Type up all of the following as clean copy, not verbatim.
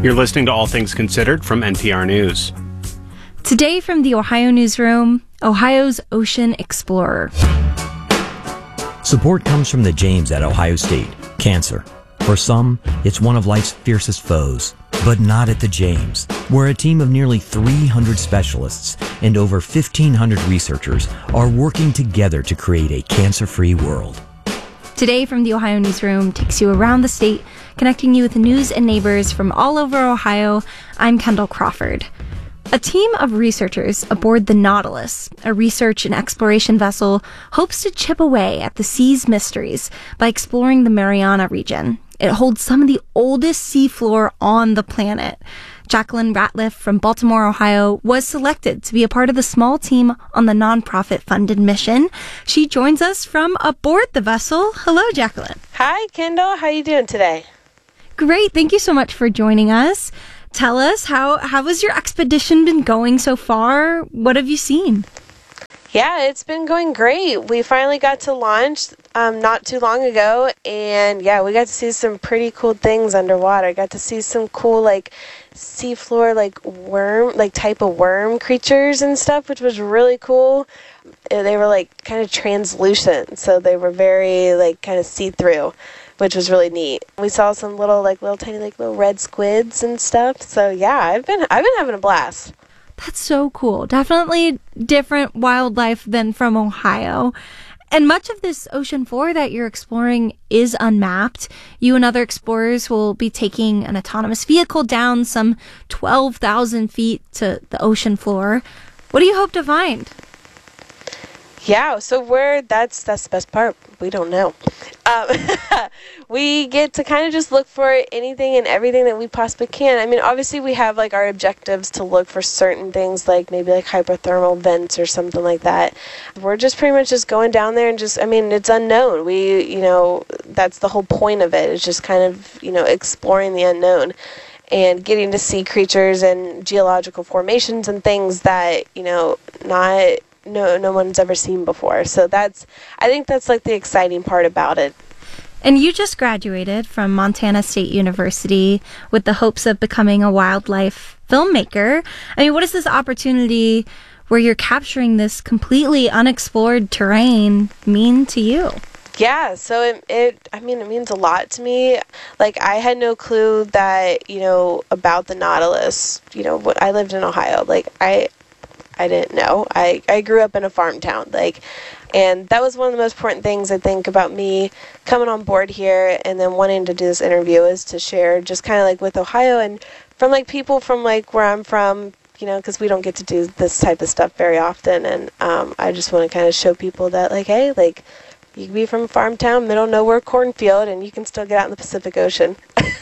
You're listening to All Things Considered from NPR News. Today from the Ohio Newsroom, Ohio's Ocean Explorer. Support comes from the James at Ohio State. Cancer. For some, it's one of life's fiercest foes. But not at the James, where a team of nearly 300 specialists and over 1,500 researchers are working together to create a cancer-free world. Today from the Ohio Newsroom takes you around the state, connecting you with news and neighbors from all over Ohio. I'm Kendall Crawford. A team of researchers aboard the Nautilus, a research and exploration vessel, hopes to chip away at the sea's mysteries by exploring the Mariana region. It holds some of the oldest seafloor on the planet. Jacqueline Ratliff from Baltimore, Ohio, was selected to be a part of the small team on the nonprofit-funded mission. She joins us from aboard the vessel. Hello, Jacqueline. Hi, Kendall. How are you doing today? Great. Thank you so much for joining us. Tell us, how has your expedition been going so far? What have you seen? Yeah, it's been going great. We finally got to launch not too long ago, and yeah, we got to see some pretty cool things underwater. Got to see some cool seafloor worm type of worm creatures and stuff, which was really cool. They were kind of translucent, so they were very kind of see-through, which was really neat. We saw some little tiny little red squids and stuff. So yeah, I've been having a blast. That's so cool. Definitely different wildlife than from Ohio. And much of this ocean floor that you're exploring is unmapped. You and other explorers will be taking an autonomous vehicle down some 12,000 feet to the ocean floor. What do you hope to find? Yeah, so that's the best part. We don't know. We get to kind of just look for anything and everything that we possibly can. I mean, obviously we have our objectives to look for certain things, maybe hydrothermal vents or something like that. We're just pretty much just going down there and it's unknown. That's the whole point of it. It's just kind of, exploring the unknown and getting to see creatures and geological formations and things that, no one's ever seen before. So I think that's the exciting part about it. And you just graduated from Montana State University with the hopes of becoming a wildlife filmmaker. I mean, what is this opportunity where you're capturing this completely unexplored terrain mean to you? Yeah, so it means a lot to me. I had no clue that, about the Nautilus. I lived in Ohio. I didn't know. I grew up in a farm town, and that was one of the most important things I think about me coming on board here and then wanting to do this interview is to share just kind of with Ohio and from people from where I'm from, because we don't get to do this type of stuff very often, and I just want to kind of show people that hey, you can be from a farm town, middle of nowhere cornfield, and you can still get out in the Pacific Ocean.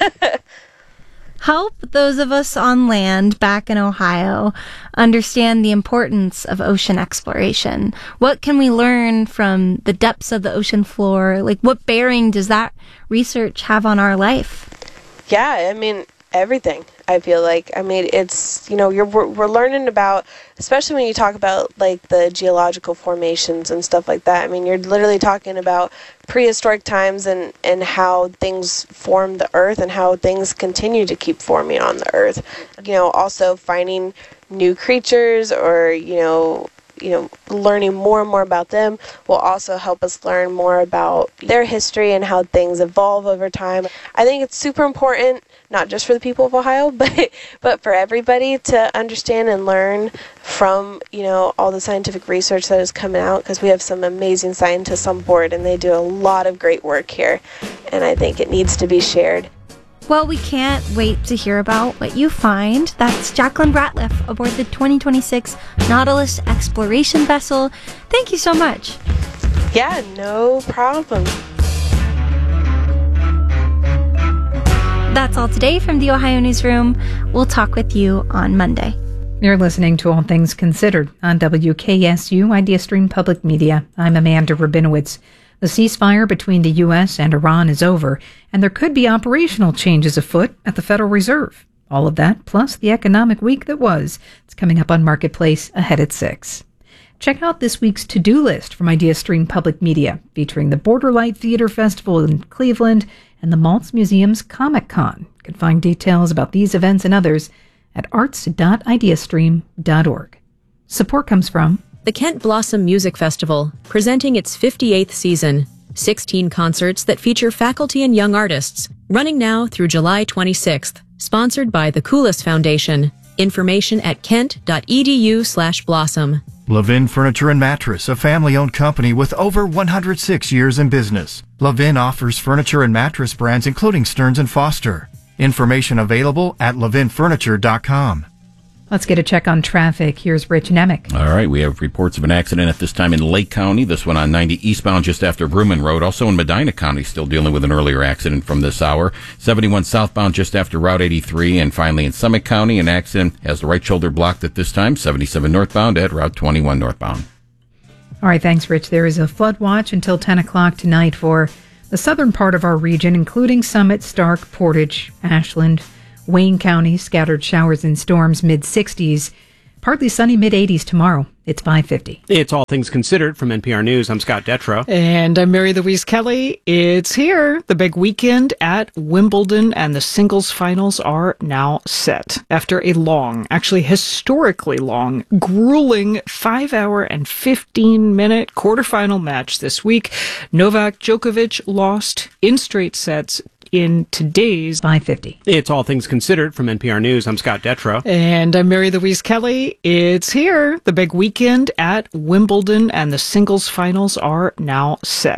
Help those of us on land back in Ohio understand the importance of ocean exploration. What can we learn from the depths of the ocean floor? What bearing does that research have on our life? Yeah, everything. I feel it's we're learning about, especially when you talk about the geological formations and stuff like that. You're literally talking about prehistoric times and how things formed the earth and how things continue to keep forming on the earth. Also finding new creatures or learning more and more about them will also help us learn more about their history and how things evolve over time. I think it's super important, not just for the people of Ohio, but for everybody to understand and learn from, all the scientific research that is coming out, because we have some amazing scientists on board and they do a lot of great work here, and I think it needs to be shared. Well, we can't wait to hear about what you find. That's Jacqueline Ratliff aboard the 2026 Nautilus exploration vessel. Thank you so much. Yeah, no problem. That's all today from the Ohio Newsroom. We'll talk with you on Monday. You're listening to All Things Considered on WKSU Idea Stream Public Media. I'm Amanda Rabinowitz. The ceasefire between the U.S. and Iran is over, and there could be operational changes afoot at the Federal Reserve. All of that, plus the economic week that was. It's coming up on Marketplace ahead at 6. Check out this week's to-do list from Idea Stream Public Media, featuring the Borderlight Theater Festival in Cleveland and the Maltz Museum's Comic Con. You can find details about these events and others at arts.ideastream.org. Support comes from the Kent Blossom Music Festival, presenting its 58th season. 16 concerts that feature faculty and young artists, running now through July 26th. Sponsored by the Coulis Foundation. Information at kent.edu/blossom. Levin Furniture and Mattress, a family-owned company with over 106 years in business. Levin offers furniture and mattress brands including Stearns & Foster. Information available at levinfurniture.com. Let's get a check on traffic. Here's Rich Nemec. All right, we have reports of an accident at this time in Lake County. This one on 90 eastbound just after Brewman Road. Also in Medina County, still dealing with an earlier accident from this hour. 71 southbound just after Route 83. And finally in Summit County, an accident has the right shoulder blocked at this time. 77 northbound at Route 21 northbound. All right, thanks, Rich. There is a flood watch until 10 o'clock tonight for the southern part of our region, including Summit, Stark, Portage, Ashland, Wayne County. Scattered showers and storms, mid-60s. Partly sunny, mid-80s tomorrow. It's 5:50. It's All Things Considered from NPR News. I'm Scott Detrow. And I'm Mary Louise Kelly. It's here. The big weekend at Wimbledon, and the singles finals are now set. After a long, actually historically long, grueling 5-hour and 15-minute quarterfinal match this week, Novak Djokovic lost in straight sets in today's 5:50. It's All Things Considered from NPR News. I'm Scott Detrow. And I'm Mary Louise Kelly. It's here. The big weekend at Wimbledon, and the singles finals are now set.